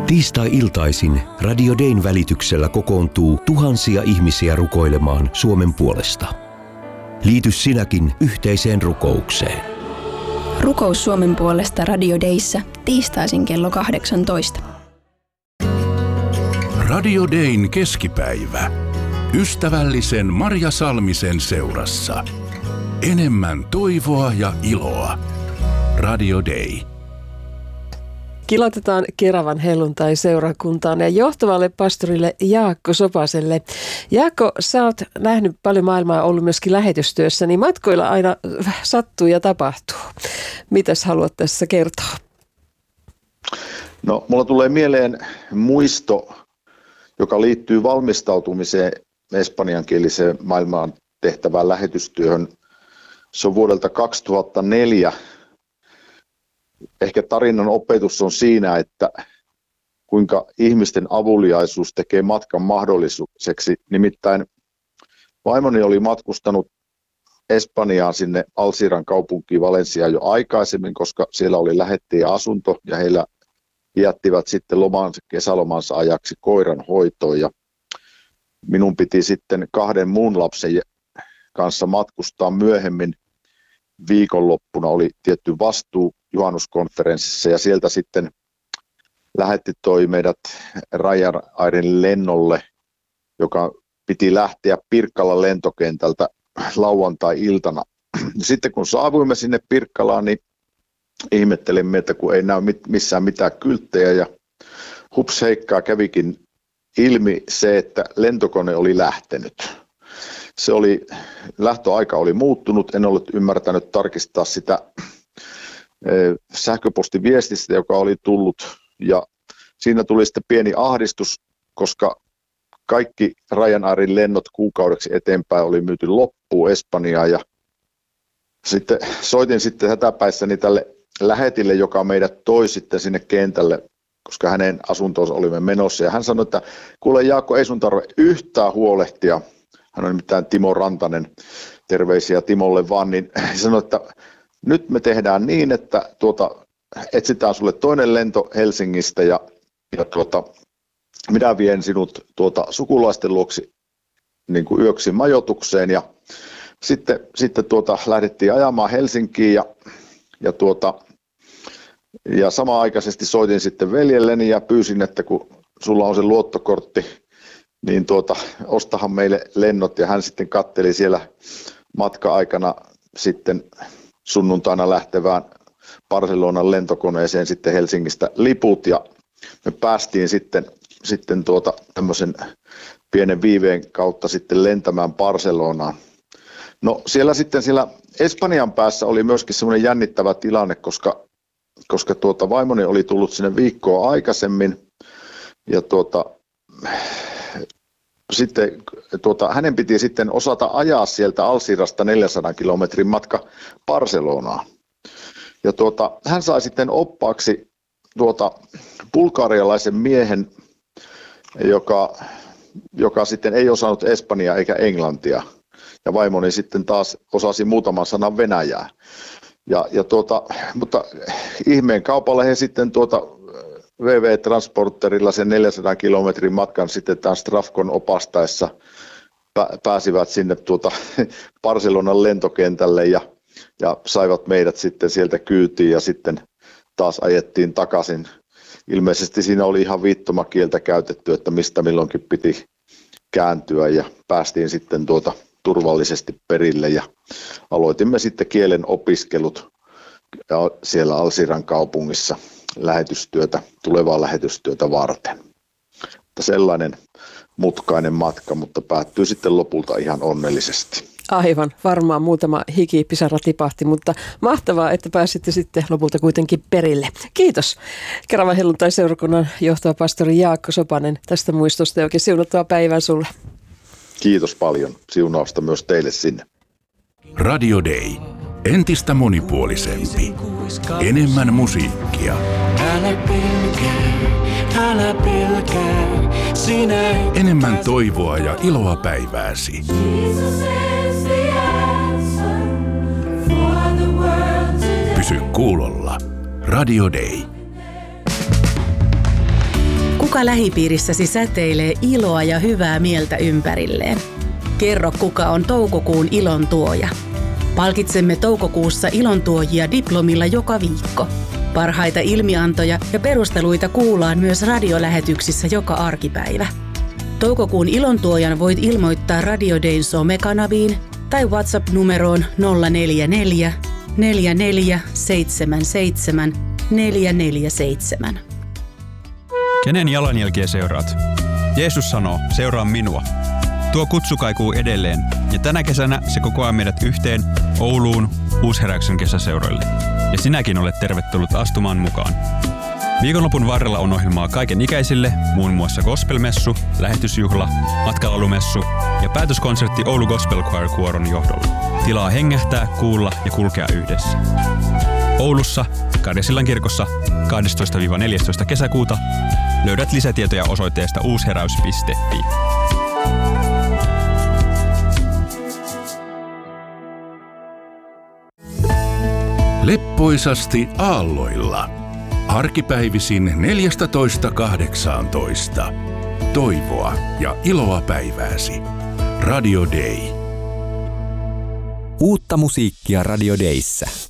Tiistai-iltaisin Radio Dayn välityksellä kokoontuu tuhansia ihmisiä rukoilemaan Suomen puolesta. Liity sinäkin yhteiseen rukoukseen. Rukous Suomen puolesta Radio Dayssä tiistaisin kello 18. Radio Dayn keskipäivä. Ystävällisen Marja Salmisen seurassa. Enemmän toivoa ja iloa. Radio Day. Kilotetaan Keravan helluntai-seurakuntaan ja johtavalle pastorille Jaakko Sopaselle. Jaakko, sä oot nähnyt paljon maailmaa, ollut myöskin lähetystyössä, niin matkoilla aina sattuu ja tapahtuu. Mitäs haluat tässä kertoa? No, mulla tulee mieleen muisto, joka liittyy valmistautumiseen espanjankieliseen maailmaan tehtävään lähetystyöhön. Se on vuodelta 2004. Ehkä tarinan opetus on siinä, että kuinka ihmisten avuliaisuus tekee matkan mahdolliseksi. Nimittäin vaimoni oli matkustanut Espanjaan sinne Alsiran kaupunkiin Valenciaan jo aikaisemmin, koska siellä oli lähettäjä asunto ja heillä jättivät sitten kesälomansa ajaksi koiran hoitoon. Ja minun piti sitten 2 muun lapsen kanssa matkustaa myöhemmin. Viikonloppuna oli tietty vastuu juhannuskonferenssissa ja sieltä sitten toi meidät Ryanairin lennolle, joka piti lähteä Pirkkalan lentokentältä lauantai-iltana. Sitten kun saavuimme sinne Pirkkalaan, niin ihmettelimme, että kun ei näy missään mitään kylttejä ja hups heikkaa kävikin ilmi se, että lentokone oli lähtenyt. Lähtöaika oli muuttunut, en ollut ymmärtänyt tarkistaa sitä sähköpostiviestistä, joka oli tullut, ja siinä tuli sitten pieni ahdistus, koska kaikki Ryanairin lennot kuukaudeksi eteenpäin oli myyty loppuun Espanjaan, ja sitten soitin sitten hätäpäissäni tälle lähetille, joka meidät toi sitten sinne kentälle, koska hänen asuntoonsa olimme menossa, ja hän sanoi, että kuule Jaakko, ei sun tarvitse yhtään huolehtia. Hän on nimittäin Timo Rantanen, terveisiä Timolle vaan, niin hän sanoi, että nyt me tehdään niin, että etsitään sulle toinen lento Helsingistä ja minä vien sinut sukulaisten luoksi niin kuin yöksi majoitukseen ja sitten lähdettiin ajamaan Helsinkiin ja samanaikaisesti soitin sitten veljelleni ja pyysin, että kun sulla on se luottokortti, niin ostahan meille lennot ja hän sitten katteli siellä matka-aikana sitten sunnuntaina lähtevään Barcelonan lentokoneeseen sitten Helsingistä liput ja me päästiin sitten tämmöisen pienen viiveen kautta sitten lentämään Barcelonaan. No siellä Espanjan päässä oli myöskin semmoinen jännittävä tilanne, koska vaimoni oli tullut sinne viikkoa aikaisemmin ja sitten hänen piti sitten osata ajaa sieltä Alsirasta 400 kilometrin matka Barcelonaan. Ja hän sai sitten oppaaksi bulgarialaisen miehen, joka sitten ei osannut espanjaa eikä englantia. Ja vaimoni sitten taas osasi muutaman sanan venäjää. Mutta ihmeen kaupalla he sitten VV-transporterilla sen 400 kilometrin matkan sitten tämän Strafcon opastaessa pääsivät sinne Barcelonan lentokentälle ja saivat meidät sitten sieltä kyytiin ja sitten taas ajettiin takaisin. Ilmeisesti siinä oli ihan viittomakieltä käytetty, että mistä milloinkin piti kääntyä ja päästiin sitten turvallisesti perille ja aloitimme sitten kielen opiskelut siellä Alsiran kaupungissa tulevaa lähetystyötä varten. Mutta sellainen mutkainen matka, mutta päättyy sitten lopulta ihan onnellisesti. Aivan, varmaan muutama hikipisara tipahti, mutta mahtavaa, että pääsitte sitten lopulta kuitenkin perille. Kiitos Keravan helluntai-seurakunnan johtava pastori Jaakko Sopanen tästä muistosta ja oikein siunattua päivää sulle. Kiitos paljon. Siunausta myös teille sinne. Radio Day. Entistä monipuolisempi. Enemmän musiikkia. Älä pelkää, enemmän toivoa ja iloa päivääsi. Pysy kuulolla. Radio Day. Kuka lähipiirissäsi säteilee iloa ja hyvää mieltä ympärilleen? Kerro, kuka on toukokuun ilon tuoja. Palkitsemme toukokuussa ilontuojia diplomilla joka viikko. Parhaita ilmiantoja ja perusteluita kuullaan myös radiolähetyksissä joka arkipäivä. Toukokuun ilontuojan voit ilmoittaa Radio Dayn somekanaviin tai WhatsApp-numeroon 044 4477 447. Kenen jalanjälkiä seuraat? Jeesus sanoo, seuraa minua. Tuo kutsu kaikuu edelleen, ja tänä kesänä se kokoaa meidät yhteen Ouluun Uusheräyksen kesäseuroille. Ja sinäkin olet tervetullut astumaan mukaan. Viikonlopun varrella on ohjelmaa kaiken ikäisille, muun muassa gospelmessu, lähetysjuhla, matkalalumessu ja päätöskonsertti Oulu Gospel Choir-kuoron johdolla. Tilaa hengähtää, kuulla ja kulkea yhdessä. Oulussa, Karjasillan kirkossa 12-14 kesäkuuta löydät lisätietoja osoitteesta uusheräys.fi. Leppoisasti aalloilla. Arkipäivisin 14.18. Toivoa ja iloa päivääsi. Radio Day. Uutta musiikkia Radio Dayssä.